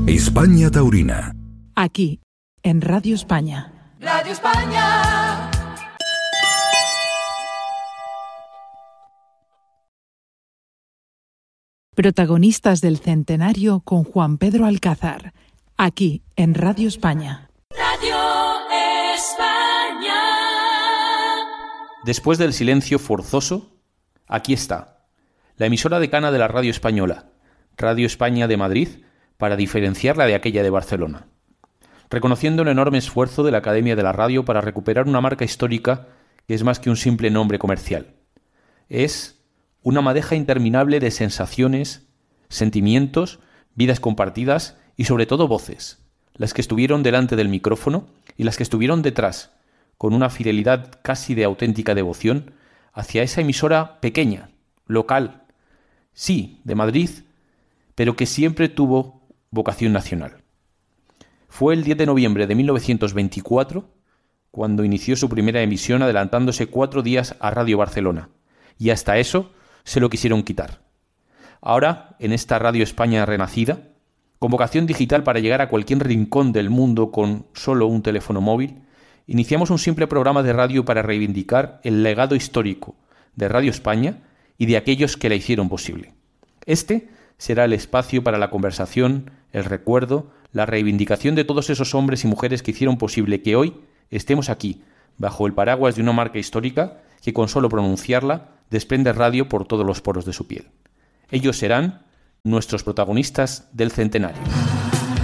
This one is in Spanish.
España Taurina. Aquí, en Radio España. Radio España. Protagonistas del centenario con Juan Pedro Alcázar. Aquí, en Radio España. Radio España. Después del silencio forzoso, aquí está, la emisora decana de la radio española, Radio España de Madrid, para diferenciarla de aquella de Barcelona. Reconociendo el enorme esfuerzo de la Academia de la Radio para recuperar una marca histórica que es más que un simple nombre comercial. Es una madeja interminable de sensaciones, sentimientos, vidas compartidas y sobre todo voces, las que estuvieron delante del micrófono y las que estuvieron detrás, con una fidelidad casi de auténtica devoción, hacia esa emisora pequeña, local, sí, de Madrid, pero que siempre tuvo vocación nacional. Fue el 10 de noviembre de 1924 cuando inició su primera emisión, adelantándose 4 días a Radio Barcelona, y hasta eso se lo quisieron quitar. Ahora, en esta Radio España renacida, con vocación digital para llegar a cualquier rincón del mundo con solo un teléfono móvil, iniciamos un simple programa de radio para reivindicar el legado histórico de Radio España y de aquellos que la hicieron posible. Este será el espacio para la conversación, el recuerdo, la reivindicación de todos esos hombres y mujeres que hicieron posible que hoy estemos aquí, bajo el paraguas de una marca histórica que con solo pronunciarla desprende radio por todos los poros de su piel. Ellos serán nuestros protagonistas del centenario.